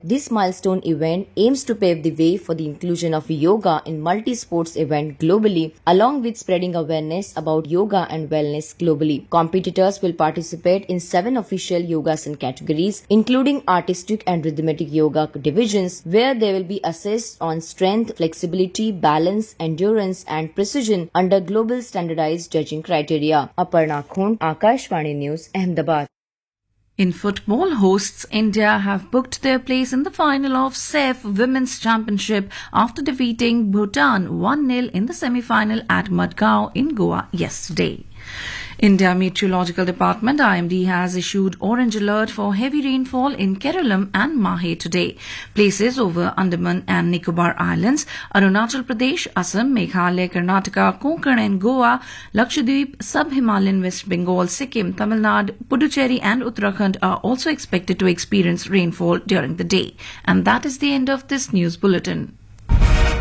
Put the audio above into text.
This milestone event aims to pave the way for the inclusion of yoga in multi-sports events globally, along with spreading awareness about yoga and wellness globally. Competitors will participate in 7 official yogasan categories, including artistic and rhythmic yoga divisions, where they will be assessed on strength, flexibility, balance, endurance, and precision under global standardized judging criteria. Aparna Khund, Akashvani News, Ahmedabad. In football, hosts India have booked their place in the final of CEF Women's Championship after defeating Bhutan 1-0 in the semi-final at Madgaon in Goa yesterday. India Meteorological Department IMD has issued orange alert for heavy rainfall in Keralam and Mahe today. Places over Andaman and Nicobar Islands, Arunachal Pradesh, Assam, Meghalaya, Karnataka, Konkan and Goa, Lakshadweep, Sub-Himalayan West Bengal, Sikkim, Tamil Nadu, Puducherry and Uttarakhand are also expected to experience rainfall during the day. And that is the end of this news bulletin.